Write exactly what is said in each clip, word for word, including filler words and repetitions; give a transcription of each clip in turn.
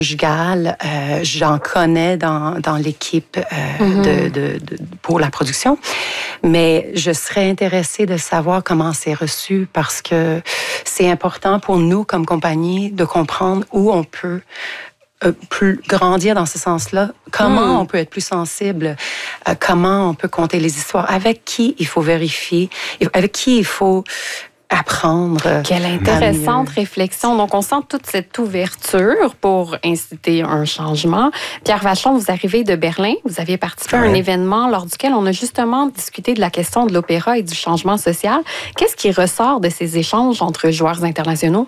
conjugale, euh, j'en connais dans, dans l'équipe euh, mm-hmm. de, de, de, pour la production, mais je serais intéressée de savoir comment c'est reçu parce que c'est important pour nous comme compagnie de comprendre où on peut euh, plus grandir dans ce sens-là, comment mm. on peut être plus sensible, euh, comment on peut compter les histoires, avec qui il faut vérifier, avec qui il faut apprendre. Quelle intéressante réflexion. Donc, on sent toute cette ouverture pour inciter un changement. Pierre Vachon, vous arrivez de Berlin. Vous aviez participé ouais. à un événement lors duquel on a justement discuté de la question de l'opéra et du changement social. Qu'est-ce qui ressort de ces échanges entre joueurs internationaux?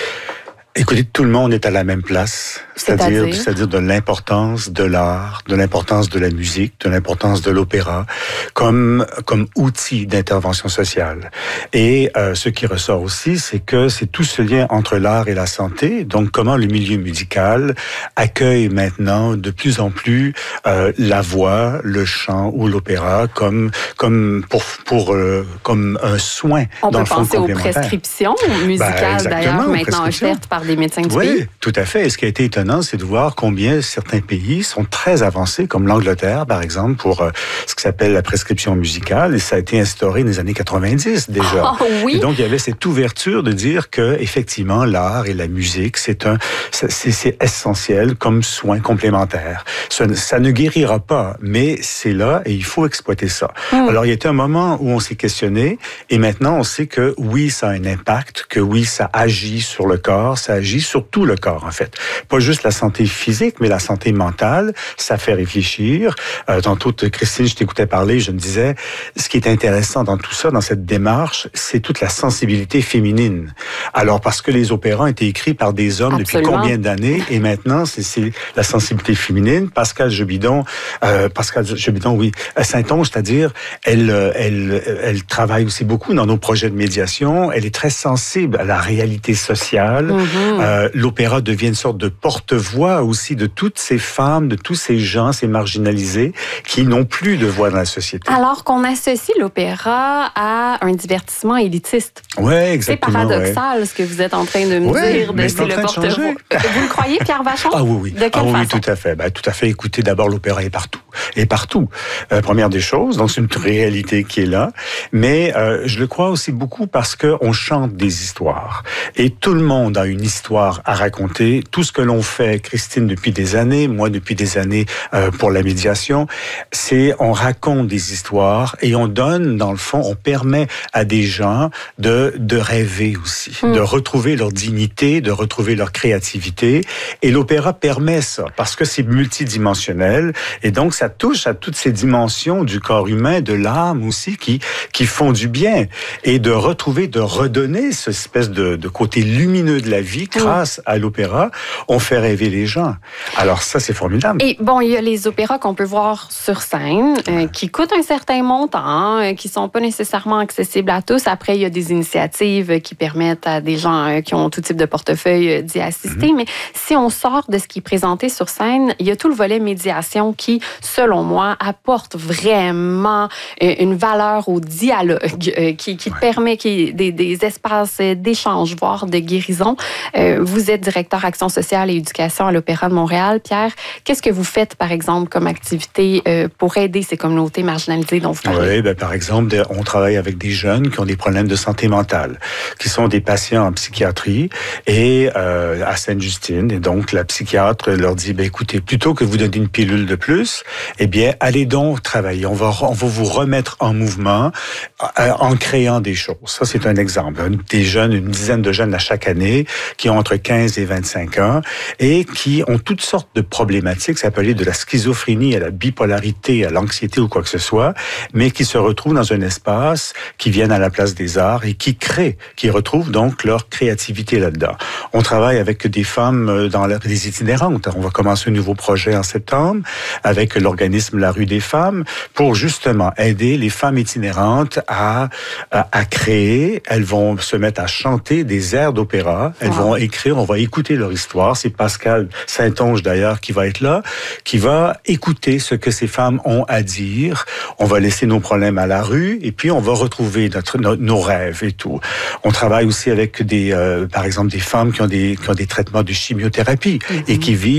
Écoutez, tout le monde est à la même place, c'est-à-dire, c'est-à-dire, c'est-à-dire de l'importance de l'art, de l'importance de la musique, de l'importance de l'opéra comme comme outil d'intervention sociale. Et euh, ce qui ressort aussi, c'est que c'est tout ce lien entre l'art et la santé. Donc, comment le milieu musical accueille maintenant de plus en plus euh, la voix, le chant ou l'opéra comme comme pour pour euh, comme un soin. On dans peut le fond penser aux prescriptions musicales ben, d'ailleurs maintenant offertes par des médecins du oui, pays. Oui, tout à fait. Et ce qui a été étonnant, c'est de voir combien certains pays sont très avancés, comme l'Angleterre, par exemple, pour euh, ce qui s'appelle la prescription musicale. Et ça a été instauré dans les années quatre-vingt-dix déjà. Oh, oui. Et donc, il y avait cette ouverture de dire que, effectivement, l'art et la musique, c'est un, c'est, c'est essentiel comme soin complémentaire. Ça, ça ne guérira pas, mais c'est là et il faut exploiter ça. Mm. Alors, il y a été un moment où on s'est questionné et maintenant, on sait que oui, ça a un impact, que oui, ça agit sur le corps, ça agit sur tout le corps, en fait. Pas juste la santé physique, mais la santé mentale. Ça fait réfléchir. Euh, tantôt, Christine, je t'écoutais parler, je me disais, ce qui est intéressant dans tout ça, dans cette démarche, c'est toute la sensibilité féminine. Alors, parce que les opéras ont été écrits par des hommes Absolument. Depuis combien d'années, et maintenant, c'est, c'est la sensibilité féminine. Pascal Jobidon, euh, Pascal Jobidon, oui, Saint-Onge, c'est-à-dire, elle, elle, elle travaille aussi beaucoup dans nos projets de médiation. Elle est très sensible à la réalité sociale. Mm-hmm. Euh, l'opéra devient une sorte de porte-voix aussi de toutes ces femmes, de tous ces gens, ces marginalisés qui n'ont plus de voix dans la société. Alors qu'on associe l'opéra à un divertissement élitiste. Oui, exactement. C'est paradoxal ouais. ce que vous êtes en train de me ouais, dire. Mais c'est le porte-voix. Vous le croyez, Pierre Vachon? Ah oui, oui. De quelle ah, oui, façon? Oui, tout à fait. Ben, tout à fait. Écoutez, d'abord, l'opéra est partout. Et partout. Euh, première des choses, donc c'est une réalité qui est là. Mais euh, je le crois aussi beaucoup parce qu'on chante des histoires. Et tout le monde a une histoire à raconter. Tout ce que l'on fait, Christine, depuis des années, moi depuis des années euh, pour la médiation, c'est on raconte des histoires et on donne, dans le fond, on permet à des gens de, de rêver aussi, mmh. de retrouver leur dignité, de retrouver leur créativité. Et l'opéra permet ça parce que c'est multidimensionnel. Et donc, ça touche à toutes ces dimensions du corps humain, de l'âme aussi, qui, qui font du bien. Et de retrouver, de redonner cette espèce de, de côté lumineux de la vie grâce à l'opéra, on fait rêver les gens. Alors ça, c'est formidable. Et bon, il y a les opéras qu'on peut voir sur scène, euh, qui coûtent un certain montant, euh, qui sont pas nécessairement accessibles à tous. Après, il y a des initiatives qui permettent à des gens euh, qui ont tout type de portefeuille euh, d'y assister. Mm-hmm. Mais si on sort de ce qui est présenté sur scène, il y a tout le volet médiation qui, selon moi, apporte vraiment euh, une valeur au dialogue, euh, qui, qui ouais. permet qui, des, des espaces d'échange, voire de guérison. Euh, vous êtes directeur Action sociale et éducation à l'Opéra de Montréal. Pierre, qu'est-ce que vous faites, par exemple, comme activité euh, pour aider ces communautés marginalisées dont vous parlez? Oui, ben, par exemple, on travaille avec des jeunes qui ont des problèmes de santé mentale, qui sont des patients en psychiatrie et euh, à Sainte-Justine. Et donc, la psychiatre leur dit, ben, écoutez, plutôt que vous donner une pilule de plus, eh bien, allez donc travailler. On va, on va vous remettre en mouvement euh, en créant des choses. Ça, c'est un exemple. Des jeunes, une dizaine de jeunes à chaque année qui ont entre quinze et vingt-cinq ans et qui ont toutes sortes de problématiques. Ça peut aller de la schizophrénie à la bipolarité, à l'anxiété ou quoi que ce soit, mais qui se retrouvent dans un espace, qui viennent à la place des arts et qui créent, qui retrouvent donc leur créativité là-dedans. On travaille avec des femmes dans la, des itinérantes. On va commencer un nouveau projet en septembre avec l'organisme La Rue des Femmes pour justement aider les femmes itinérantes à, à, à créer. Elles vont se mettre à chanter des airs d'opéra. Elles wow. vont écrire, on va écouter leur histoire. C'est Pascal Saint-Onge d'ailleurs qui va être là, qui va écouter ce que ces femmes ont à dire. On va laisser nos problèmes à la rue et puis on va retrouver notre, nos, nos rêves et tout. On travaille aussi avec des, euh, par exemple, des femmes qui ont des, qui ont des traitements de chimiothérapie mm-hmm. et qui vivent